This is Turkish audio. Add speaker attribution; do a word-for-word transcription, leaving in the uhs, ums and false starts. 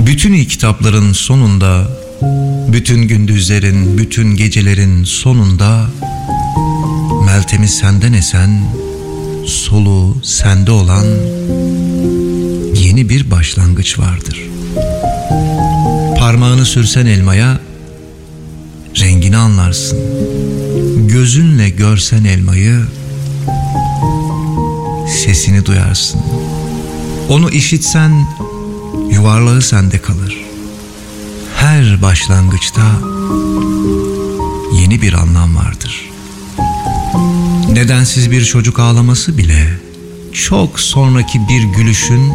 Speaker 1: Bütün iyi kitapların sonunda, bütün gündüzlerin, bütün gecelerin sonunda Meltem'i senden esen, soluğu sende olan yeni bir başlangıç vardır. Parmağını sürsen elmaya, rengini anlarsın. Gözünle görsen elmayı, sesini duyarsın. Onu işitsen, yuvarlağı sende kalır. Her başlangıçta yeni bir anlam vardır. Nedensiz bir çocuk ağlaması bile, çok sonraki bir gülüşün